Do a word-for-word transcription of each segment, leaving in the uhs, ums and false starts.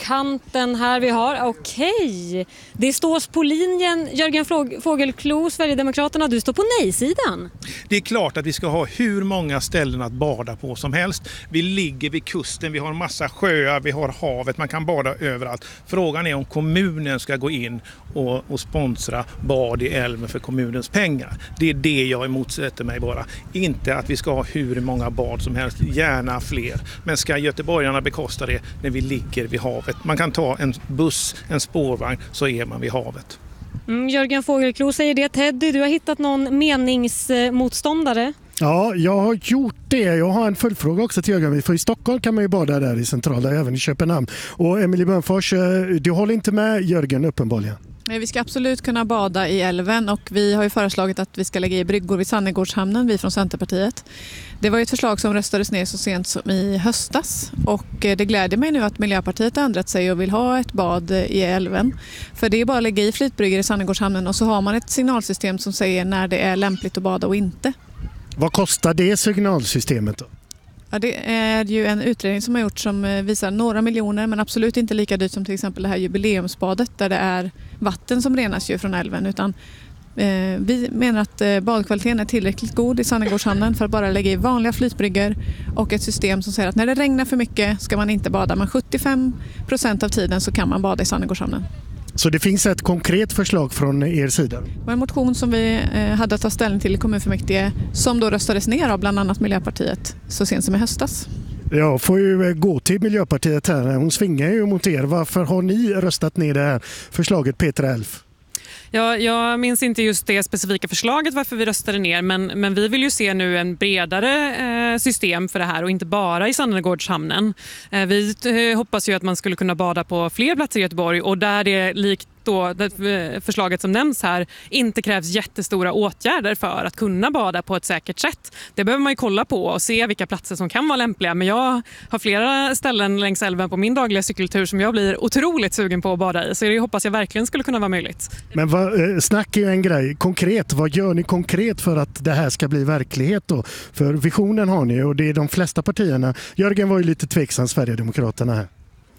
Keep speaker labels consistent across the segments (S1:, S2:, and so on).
S1: kanten här vi har. Okej, det står på linjen. Jörgen Fågelklo, Sverigedemokraterna, du står på nej-sidan.
S2: Det är klart att vi ska ha hur många ställen att bada på som helst. Vi ligger vid kusten, vi har en massa sjöar, vi har havet, man kan bada överallt. Frågan är om kommunen ska gå in och, och sponsra bad i älven för kommunens pengar. Det är det jag emotsätter mig bara. Inte att vi ska ha hur många bad som helst, gärna fler. Men ska göteborgarna bekosta det när vi ligger vid havet? Man kan ta en buss, en spårvagn, så är man vid havet.
S1: Mm, Jörgen Fågelklo säger det. Teddy, du har hittat någon meningsmotståndare?
S3: Ja, jag har gjort det. Jag har en följdfråga också till Jörgen. För i Stockholm kan man ju bada där i centrala, även i Köpenhamn. Och Emelie Bönfors, du håller inte med Jörgen uppenbarligen?
S4: Nej, vi ska absolut kunna bada i älven och vi har ju föreslagit att vi ska lägga i bryggor vid Sannegårdshamnen, vi från Centerpartiet. Det var ju ett förslag som röstades ner så sent som i höstas och det gläder mig nu att Miljöpartiet har ändrat sig och vill ha ett bad i älven. För det är bara att lägga i flytbryggor i Sannegårdshamnen och så har man ett signalsystem som säger när det är lämpligt att bada och inte.
S3: Vad kostar det signalsystemet då?
S4: Ja, det är ju en utredning som har gjorts som visar några miljoner men absolut inte lika dyrt som till exempel det här jubileumsbadet där det är vatten som renas ju från älven utan eh, vi menar att eh, badkvaliteten är tillräckligt god i Sannegårdshamnen för att bara lägga i vanliga flytbryggor och ett system som säger att när det regnar för mycket ska man inte bada men sjuttiofem procent av tiden så kan man bada i Sannegårdshamnen.
S3: Så det finns ett konkret förslag från er sida?
S4: Det var en motion som vi hade att ta ställning till i kommunfullmäktige som då röstades ner av bland annat Miljöpartiet så sent som i höstas.
S3: Jag får ju gå till Miljöpartiet här. Hon svingar ju mot er. Varför har ni röstat ner det här förslaget, Petra Elf?
S5: Ja, jag minns inte just det specifika förslaget varför vi röstade ner men, men vi vill ju se nu en bredare eh, system för det här och inte bara i Sannegårdshamnen. Eh, vi eh, hoppas ju att man skulle kunna bada på fler platser i Göteborg och där det likt då, det förslaget som nämns här inte krävs jättestora åtgärder för att kunna bada på ett säkert sätt. Det behöver man ju kolla på och se vilka platser som kan vara lämpliga. Men jag har flera ställen längs älven på min dagliga cykeltur som jag blir otroligt sugen på att bada i. Så det hoppas jag verkligen skulle kunna vara möjligt.
S3: Men vad, snack är ju en grej. Konkret, vad gör ni konkret för att det här ska bli verklighet då? För visionen har ni och det är de flesta partierna. Jörgen var ju lite tveksam, Sverigedemokraterna här.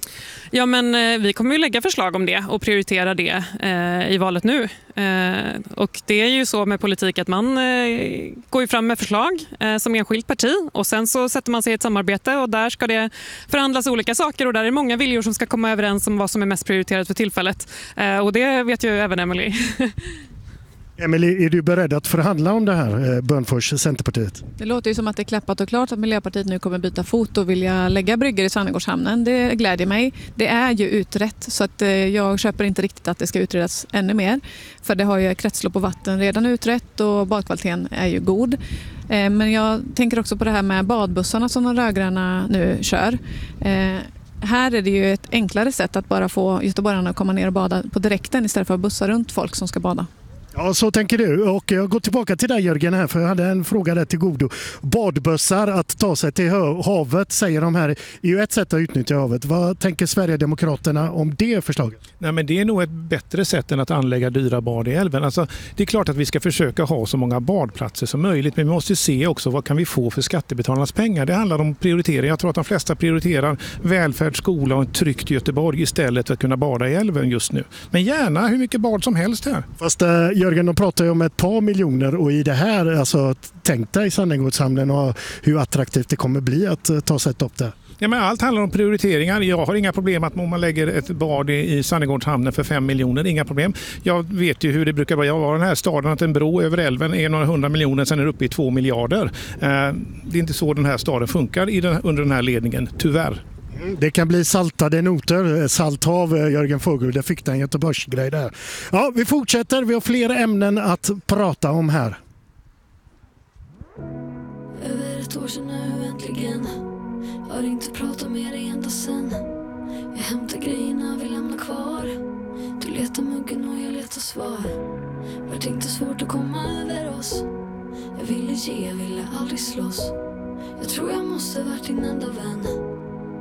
S5: Ja, men eh, vi kommer ju lägga förslag om det och prioritera det eh, i valet nu. Eh, och det är ju så med politik att man eh, går ju fram med förslag eh, som enskilt parti och sen så sätter man sig i ett samarbete och där ska det förhandlas olika saker och där är det många viljor som ska komma överens om vad som är mest prioriterat för tillfället. Eh, och det vet ju även Emelie.
S3: Emelie, är du beredd att förhandla om det här, Bönfors, Centerpartiet?
S4: Det låter ju som att det är klappat och klart att Miljöpartiet nu kommer byta fot och vilja lägga bryggor i Sannegårdshamnen. Det glädjer mig. Det är ju utrett så att jag köper inte riktigt att det ska utredas ännu mer. För det har ju kretslopp och vatten redan utrett och badkvaliteten är ju god. Men jag tänker också på det här med badbussarna som de rödgröna nu kör. Här är det ju ett enklare sätt att bara få göteborgarna att komma ner och bada på direkten istället för att bussa runt folk som ska bada.
S3: Ja, så tänker du. Och jag går tillbaka till dig, Jörgen, här, för jag hade en fråga där till godo. Badbussar, att ta sig till havet, säger de här, är ju ett sätt att utnyttja havet. Vad tänker Sverigedemokraterna om det förslaget?
S2: Nej, men det är nog ett bättre sätt än att anlägga dyra bad i älven. Alltså, det är klart att vi ska försöka ha så många badplatser som möjligt, men vi måste se också vad kan vi få för skattebetalarnas pengar. Det handlar om prioritering. Jag tror att de flesta prioriterar välfärd, skola och ett tryggt Göteborg istället för att kunna bada i älven just nu. Men gärna hur mycket bad som helst här.
S3: Fast äh, Jörgen, de pratar ju om ett par miljoner och i det här, alltså tänk dig i Sannegårdshamnen och hur attraktivt det kommer bli att uh, ta sig upp där.
S2: Ja, men allt handlar om prioriteringar. Jag har inga problem att om man lägger ett bad i Sannegårdshamnen för fem miljoner, inga problem. Jag vet ju hur det brukar vara. Jag var i den här staden att en bro över älven är några hundra miljoner, sen är det uppe i två miljarder. Det är inte så den här staden funkar i den, under den här ledningen, tyvärr.
S3: Det kan bli saltade noter, salthav, Jörgen Fågel, det fick en Göteborgsgrej där. Ja, vi fortsätter, vi har flera ämnen att prata om här.
S6: Över ett år sedan nu äntligen. Har inte pratat med dig ända sen. Jag hämtar grejerna vi lämnar kvar. Du letar muggen och jag letar svar. Vart inte svårt att komma över oss. Jag ville ge, jag ville aldrig slåss. Jag tror jag måste varit din enda vän.